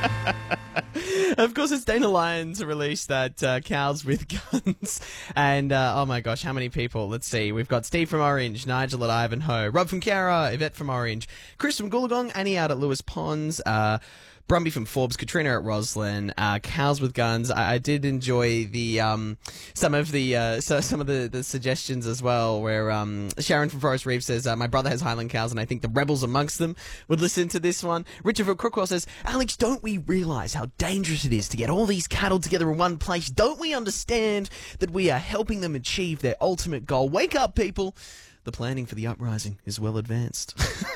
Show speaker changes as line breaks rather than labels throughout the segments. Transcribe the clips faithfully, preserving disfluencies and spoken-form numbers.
Of course, it's Dana Lyons released that uh, Cows with Guns. And, uh, oh my gosh, how many people? Let's see. We've got Steve from Orange, Nigel at Ivanhoe, Rob from Cara, Yvette from Orange, Chris from Goolagong, Annie out at Lewis Ponds, uh, Brumby from Forbes, Katrina at Roslyn, uh, Cows with Guns. I, I did enjoy the um, some of the uh, so some of the, the suggestions as well. Where um, Sharon from Forest Reef says, uh, "My brother has Highland cows, and I think the rebels amongst them would listen to this one." Richard from Crookwell says, "Alex, don't we realise how dangerous it is to get all these cattle together in one place? Don't we understand that we are helping them achieve their ultimate goal? Wake up, people! The planning for the uprising is well advanced."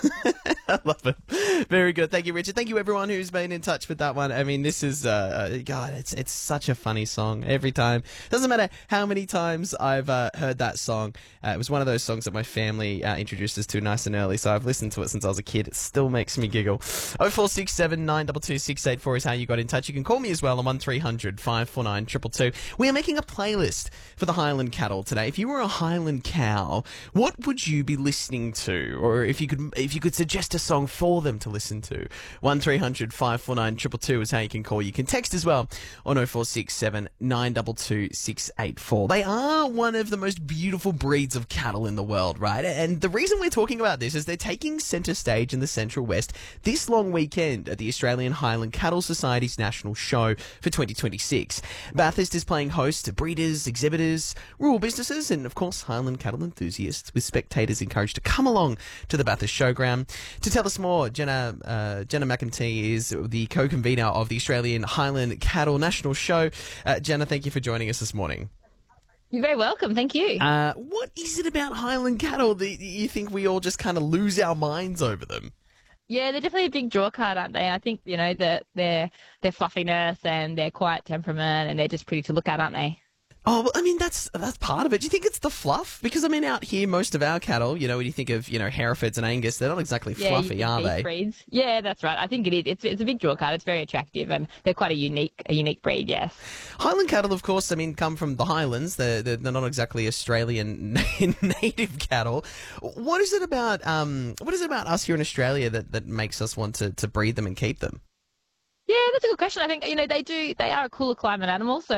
I love it. Very good. Thank you, Richard. Thank you, everyone who's been in touch with that one. I mean, this is, uh, God, it's it's such a funny song every time. Doesn't matter how many times I've uh, heard that song. Uh, it was one of those songs that my family uh, introduced us to nice and early, so I've listened to it since I was a kid. It still makes me giggle. oh four six seven, nine two two, six eight four is how you got in touch. You can call me as well on one three hundred, five four nine, two two two. We are making a playlist for the Highland cattle today. If you were a Highland cow, what would you be listening to? Or if you could if you could suggest a song for them to listen to, one three hundred, five four nine, two two two is how you can call. You can text as well on oh four six seven, nine two two, six eight four. They are one of the most beautiful breeds of cattle in the world, right? And the reason we're talking about this is they're taking centre stage in the Central West this long weekend at the Australian Highland Cattle Society's National Show for twenty twenty-six. Bathurst is playing host to breeders, exhibitors, rural businesses, and of course Highland cattle enthusiasts, with spectators encouraged to come along to the Bathurst Showground. To tell us more, Jenna uh, Jenna McEntee is the co-convener of the Australian Highland Cattle National Show. Uh, Jenna, thank you for joining us this morning.
You're very welcome. Thank you.
Uh, what is it about Highland cattle that you think we all just kind of lose our minds over them?
Yeah, they're definitely a big draw card, aren't they? I think, you know, that their their fluffiness and their quiet temperament, and they're just pretty to look at, aren't they?
Oh, well, I mean, that's that's part of it. Do you think it's the fluff? Because, I mean, out here, most of our cattle, you know, when you think of, you know, Herefords and Angus, they're not exactly
yeah,
fluffy, are they?
Breeds. Yeah, that's right. I think it is. It's it's a big draw card. It's very attractive, and they're quite a unique a unique breed, yes.
Highland cattle, of course, I mean, come from the Highlands. They're, they're, they're not exactly Australian native cattle. What is it about, um, what is it about us here in Australia that, that makes us want to, to breed them and keep them?
Yeah, that's a good question. I think, you know, they do, they are a cooler climate animal, so